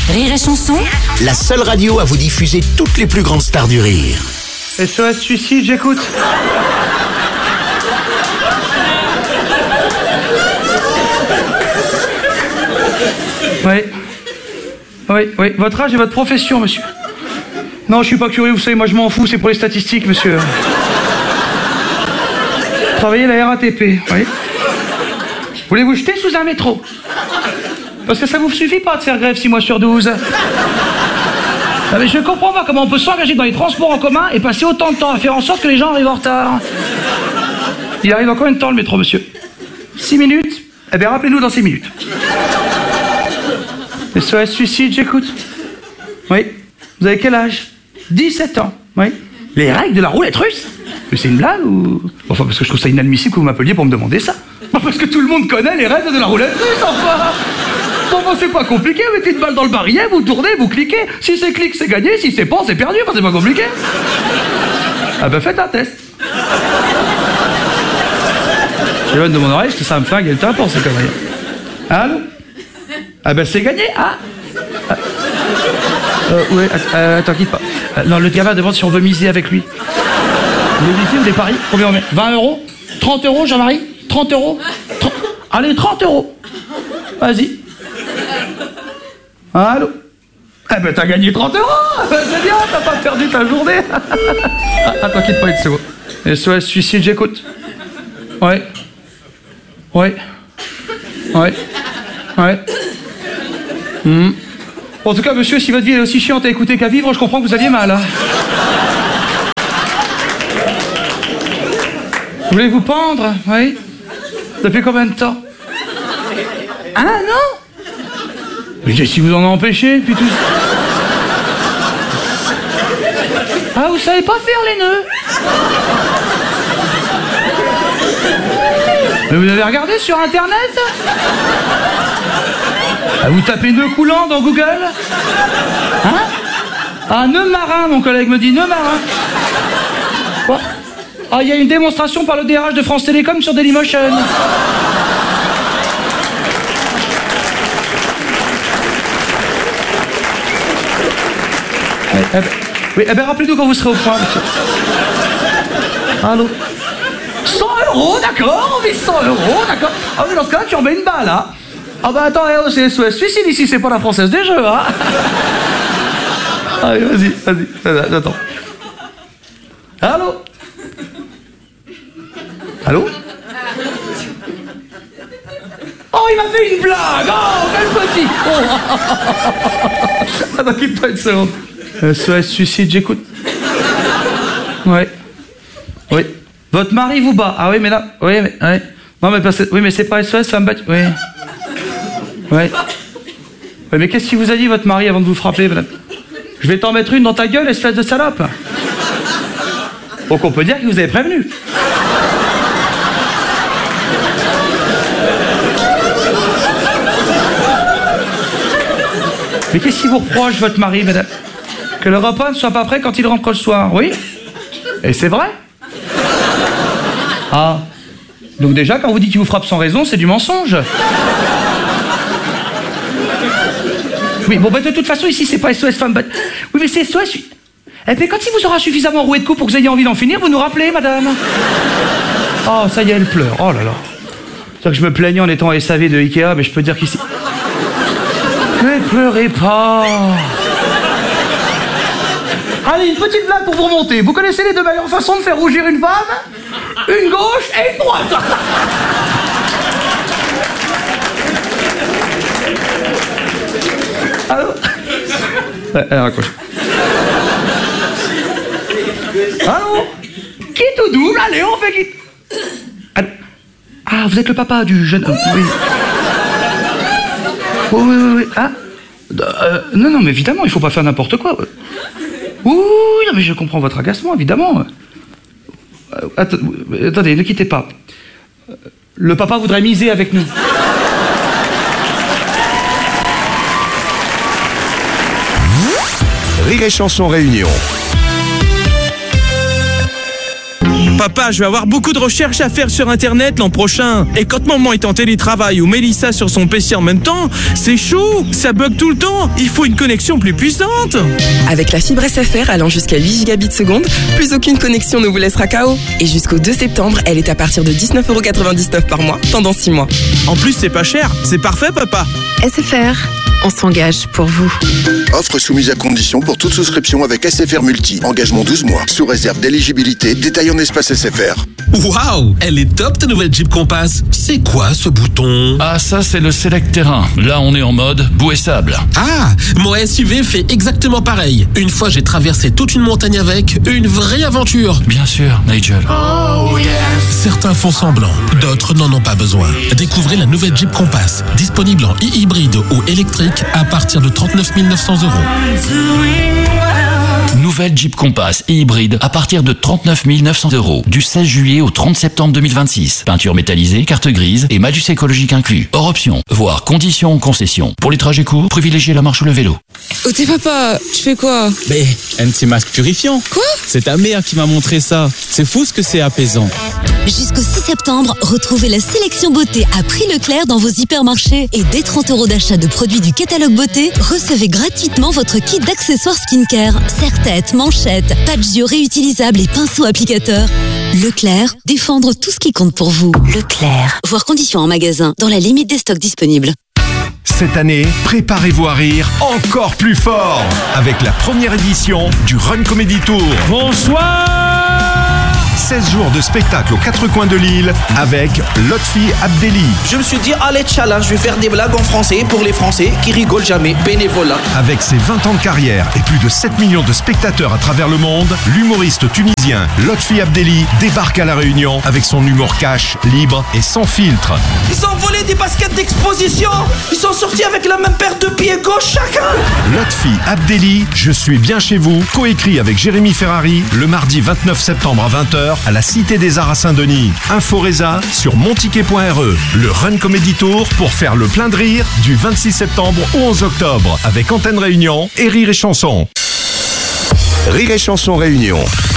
Rire et Chanson, La seule radio à vous diffuser toutes les plus grandes stars du rire. SOS suicide, j'écoute. Oui. Votre âge et votre profession, monsieur. Non, je suis pas curieux, vous savez, moi je m'en fous, c'est pour les statistiques, monsieur. Travaillez à la RATP, oui. Voulez-vous jeter sous un métro? Parce que ça vous suffit pas de faire grève 6 mois sur 12. Ah, mais je comprends pas comment on peut s'engager dans les transports en commun et passer autant de temps à faire en sorte que les gens arrivent en retard. Il arrive dans combien de temps le métro, monsieur? 6 minutes? Eh bien, rappelez-nous dans 6 minutes. SOS suicide, j'écoute. Oui. Vous avez quel âge? 17 ans. Oui. Les règles de la roulette russe? Mais c'est une blague ou... Enfin, parce que je trouve ça inadmissible que vous m'appeliez pour me demander ça. Parce que tout le monde connaît les règles de la roulette russe, enfin. Enfin, c'est pas compliqué, vous mettez une balle dans le barillet, vous tournez, vous cliquez. Si c'est clic, c'est gagné, si c'est pas, c'est perdu, enfin, c'est pas compliqué. Ah ben, faites un test. J'éloigne de mon oreille, parce que ça me flingue le tympan, ces conneries. Allô? Ah ben, c'est gagné, ah. Oui, attends, quitte pas. Non, le gamin demande si on veut miser avec lui. Vous voulez miser ou des paris? Combien on met? 20 euros? 30 euros, Jean-Marie? 30 euros? 30... Allez, 30 euros. Vas-y. Allô? Eh ben, t'as gagné 30 euros. C'est bien, t'as pas perdu ta journée. Attends, quitte pas une seconde. SOS suicide, j'écoute. Ouais. En tout cas, monsieur, si votre vie est aussi chiante à écouter qu'à vivre, je comprends que vous aviez mal. Hein. Vous voulez vous pendre? Oui. Depuis combien de temps? Ah non? Mais si vous en empêchez, puis tout... Ah, vous savez pas faire les nœuds? Mais vous avez regardé sur Internet? Ah, vous tapez nœud coulant dans Google? Hein? Ah, nœud marin, mon collègue me dit, nœud marin. Quoi? Ah, il y a une démonstration par le DRH de France Télécom sur Dailymotion. Oui, eh ben, rappelez-nous quand vous serez au point, monsieur. Allô? 100 euros, d'accord, on met 100 euros, d'accord. Ah oui, dans ce cas-là, tu remets une balle, hein. Ah bah attends, c'est SOS suicide ici, c'est pas la Française des Jeux, hein. Allez, vas-y, attends. Allô? Allô? Oh, il m'a fait une blague! Oh, quel petit! Oh. Attends, quitte pas une seconde. SOS suicide, j'écoute. Oui. Votre mari vous bat. Ah oui, mais là... Oui, mais... Ouais. Non, mais parce que... Oui, mais c'est pas SOS, femme battue. Oui, mais qu'est-ce qu'il vous a dit, votre mari, avant de vous frapper, madame? Je vais t'en mettre une dans ta gueule, espèce de salope. Donc on peut dire qu'il vous avait prévenu. Mais qu'est-ce qu'il vous reproche, votre mari, madame? Que le repas ne soit pas prêt quand il rentre le soir, oui? Et c'est vrai? Ah. Donc déjà, quand vous dites qu'il vous frappe sans raison, c'est du mensonge. Oui, bon, bah de toute façon, ici, c'est pas SOS femme battue. Oui, mais c'est SOS... Eh bien, quand il vous aura suffisamment roué de coups pour que vous ayez envie d'en finir, vous nous rappelez, madame. Oh, ça y est, elle pleure. Oh là là. C'est-à-dire que je me plaignais en étant SAV de Ikea, mais je peux dire qu'ici... Ne pleurez pas. Allez, une petite blague pour vous remonter. Vous connaissez les deux meilleures façons de faire rougir une femme? Une gauche et une droite. Allô? Ouais, elle raccroche. Allô? Qui tout double? Allez, on fait qui? Allô? Ah, vous êtes le papa du jeune homme, oui. Oui. Ah? Non, mais évidemment, il faut pas faire n'importe quoi. Oui, non, mais je comprends votre agacement, évidemment. Attendez, ne quittez pas. Le papa voudrait miser avec nous. Rire et Chanson Réunion. Papa, je vais avoir beaucoup de recherches à faire sur Internet l'an prochain. Et quand maman est en télétravail ou Mélissa sur son PC en même temps, c'est chaud, ça bug tout le temps. Il faut une connexion plus puissante. Avec la fibre SFR allant jusqu'à 8 gigabits seconde, plus aucune connexion ne vous laissera KO. Et jusqu'au 2 septembre, elle est à partir de 19,99€ par mois, pendant 6 mois. En plus, c'est pas cher. C'est parfait, papa. SFR, on s'engage pour vous. Offre soumise à condition pour toute souscription avec SFR Multi. Engagement 12 mois. Sous réserve d'éligibilité. Détail en espace SFR. Waouh, elle est top ta nouvelle Jeep Compass. C'est quoi ce bouton? Ah, ça c'est le Select Terrain. Là on est en mode boue et sable. Ah, mon SUV fait exactement pareil. Une fois j'ai traversé toute une montagne avec, une vraie aventure. Bien sûr, Nigel. Oh yes. Certains font semblant, d'autres n'en ont pas besoin. Découvrez la nouvelle Jeep Compass, disponible en hybride ou électrique à partir de 39 900 €. Nouvelle Jeep Compass hybride à partir de 39 900 €. Du 16 juillet au 30 septembre 2026. Peinture métallisée, carte grise et malus écologique inclus. Hors option, voire conditions en concession. Pour les trajets courts, privilégiez la marche ou le vélo. Oh t'es papa, tu fais quoi? Mais un petit masque purifiant. Quoi? C'est ta mère qui m'a montré ça. C'est fou ce que c'est apaisant. Jusqu'au 6 septembre, retrouvez la sélection beauté à prix Leclerc dans vos hypermarchés. Et dès 30 € d'achat de produits du catalogue beauté, recevez gratuitement votre kit d'accessoires skincare. Serre-tête, manchettes, patch yeux réutilisables et pinceaux applicateurs. Leclerc, défendre tout ce qui compte pour vous. Leclerc. Voir conditions en magasin, dans la limite des stocks disponibles. Cette année, préparez-vous à rire encore plus fort avec la première édition du Run Comedy Tour. Bonsoir. 16 jours de spectacle aux 4 coins de l'île avec Lotfi Abdelli. Je me suis dit, allez, challenge, je vais faire des blagues en français pour les Français qui rigolent jamais. Bénévolat. Avec ses 20 ans de carrière et plus de 7 millions de spectateurs à travers le monde, l'humoriste tunisien Lotfi Abdelli débarque à La Réunion avec son humour cash, libre et sans filtre. Ils ont volé des baskets d'exposition. Ils sont sortis avec la même paire de pieds gauche chacun. Lotfi Abdelli, Je suis bien chez vous, coécrit avec Jérémy Ferrari, le mardi 29 septembre à 20h à la Cité des Arts à Saint-Denis. Inforesa sur monticket.re. Le Run Comedy Tour pour faire le plein de rire du 26 septembre au 11 octobre avec Antenne Réunion et Rire et Chanson. Rire et Chanson Réunion.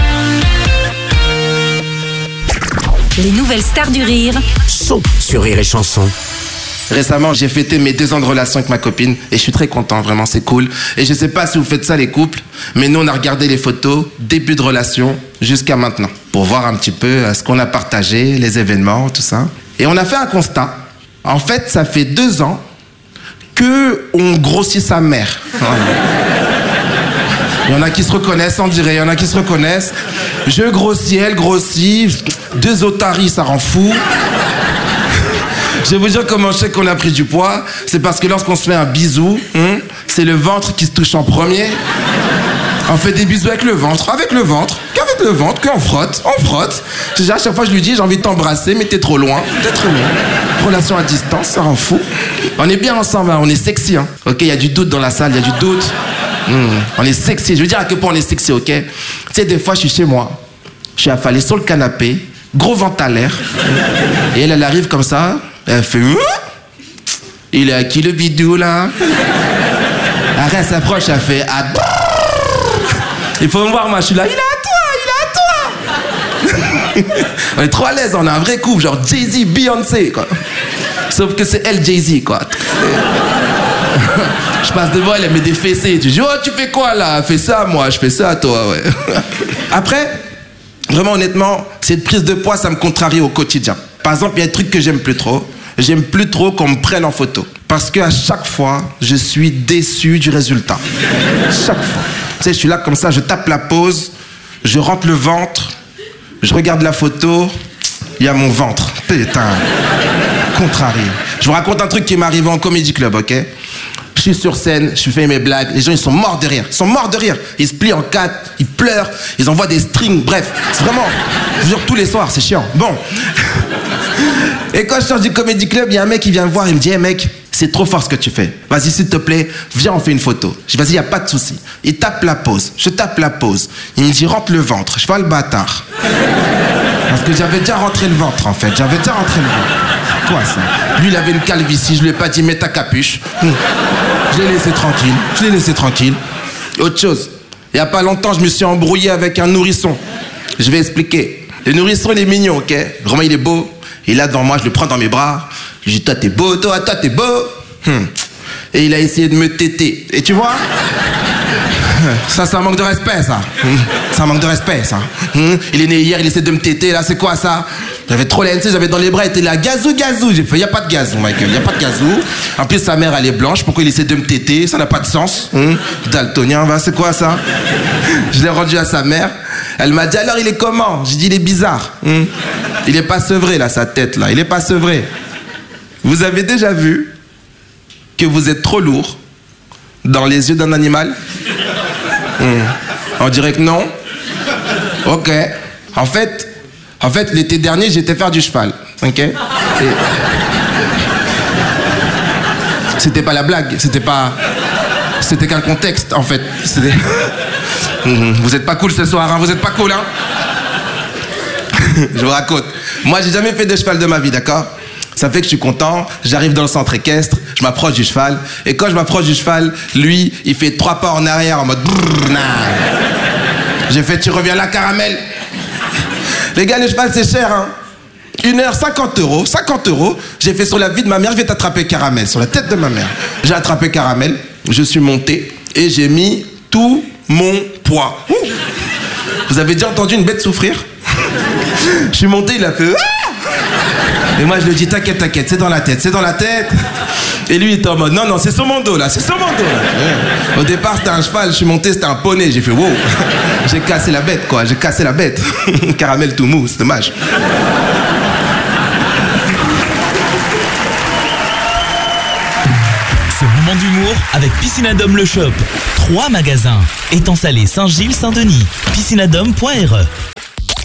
Les nouvelles stars du rire Sont sur Rire et Chanson. Récemment, j'ai fêté mes 2 ans de relation avec ma copine et je suis très content, vraiment, c'est cool. Et je sais pas si vous faites ça les couples, mais nous on a regardé les photos, début de relation jusqu'à maintenant, pour voir un petit peu ce qu'on a partagé, les événements, tout ça. Et on a fait un constat. En fait, ça fait 2 ans qu'on grossit sa mère. Voilà. Il y en a qui se reconnaissent, on dirait, il y en a qui se reconnaissent. Je grossis, elle grossit, 2 otaries, ça rend fou. Je vais vous dire comment je sais qu'on a pris du poids. C'est parce que lorsqu'on se fait un bisou, c'est le ventre qui se touche en premier. On fait des bisous avec le ventre, qu'avec le ventre, qu'on frotte, on frotte. À chaque fois je lui dis, j'ai envie de t'embrasser, mais t'es trop loin, t'es trop loin. Relation à distance, ça rend fou. On est bien ensemble, hein, on est sexy. Hein. Ok, il y a du doute dans la salle, il y a du doute. On est sexy, je veux dire à quel point on est sexy, ok. Tu sais, des fois je suis chez moi, je suis affalé sur le canapé, gros ventre à l'air, et elle arrive comme ça. Elle fait il est à qui le bidou là? Après elle s'approche, elle fait il faut me voir, moi je suis là, il est à toi. On est trop à l'aise, on a un vrai couple, genre Jay-Z, Beyoncé quoi. Sauf que c'est elle Jay-Z quoi. Je passe devant elle, elle met des fessées. Tu dis, oh tu fais quoi là? Elle fait ça, moi je fais ça, toi ouais. Après, vraiment honnêtement, cette prise de poids ça me contrarie au quotidien. Par exemple, il y a un truc que j'aime plus trop. J'aime plus trop qu'on me prenne en photo. Parce qu'à chaque fois, je suis déçu du résultat. Chaque fois. Tu sais, je suis là comme ça, je tape la pose, je rentre le ventre, je regarde la photo, il y a mon ventre. Putain. Contrarié. Je vous raconte un truc qui m'est arrivé en Comedy Club, ok? Je suis sur scène, je fais mes blagues, les gens ils sont morts de rire. Ils sont morts de rire. Ils se plient en 4, ils pleurent, ils envoient des strings, bref. C'est vraiment, je vous jure, tous les soirs, c'est chiant. Bon. Et quand je sors du Comedy Club, il y a un mec qui vient me voir, il me dit, hey mec, c'est trop fort ce que tu fais. Vas-y, s'il te plaît, viens, on fait une photo. Je dis, vas-y, y a pas de souci. Il tape la pose, je tape la pose. Il me dit, rentre le ventre. Je vois le bâtard. Parce que j'avais déjà rentré le ventre, en fait. J'avais déjà rentré le ventre. Quoi, ça? Lui, il avait une calvitie, je lui ai pas dit, mets ta capuche. Je l'ai laissé tranquille. Autre chose. Il y a pas longtemps, je me suis embrouillé avec un nourrisson. Je vais expliquer. Le nourrisson, il est mignon, ok? Romain, il est beau. Il est là devant moi, je le prends dans mes bras. Je lui dis, toi, t'es beau, toi, t'es beau. Et il a essayé de me téter. Et tu vois? Ça, c'est un manque de respect, ça. C'est un manque de respect, ça. Il est né hier, il essaie de me téter, là, c'est quoi, ça? J'avais trop la NC, j'avais dans les bras, il était là, gazou. J'ai fait, y a pas de gazou, Michael, y a pas de gazou. En plus, sa mère, elle est blanche, pourquoi il essaie de me téter? Ça n'a pas de sens. Daltonien, va, c'est quoi, ça? Je l'ai rendu à sa mère. Elle m'a dit, alors, il est comment? J'ai dit, il est bizarre. Il est pas sevré, là, sa tête, là. Il est pas sevré. Vous avez déjà vu que vous êtes trop lourd dans les yeux d'un animal? On dirait que non. Ok. En fait, l'été dernier, j'étais faire du cheval. Ok. Et... C'était pas la blague. C'était qu'un contexte, en fait. Vous êtes pas cool ce soir, hein. Vous êtes pas cool, hein. Je vous raconte. Moi, j'ai jamais fait de cheval de ma vie, d'accord? Ça fait que je suis content, j'arrive dans le centre équestre, je m'approche du cheval, et quand je m'approche du cheval, lui, il fait 3 pas en arrière en mode brrr, nah. J'ai fait, tu reviens là, caramel. Les gars, le cheval, c'est cher, hein. 1 heure, 50 €, 50 €. J'ai fait sur la vie de ma mère, je vais t'attraper caramel, sur la tête de ma mère. J'ai attrapé caramel, je suis monté, et j'ai mis tout mon poids. Vous avez déjà entendu une bête souffrir? Je suis monté, il a fait... Et moi je lui dis t'inquiète, c'est dans la tête. Et lui il était en mode non, c'est sur mon dos là, c'est sur mon dos là. Au départ c'était un cheval, je suis monté, c'était un poney, j'ai fait wow. J'ai cassé la bête quoi, Caramel tout mou, c'est dommage. Ce moment d'humour avec Piscinadome le Shop. 3 magasins. Étang Salé, Saint-Gilles, Saint-Denis. Piscinadome.re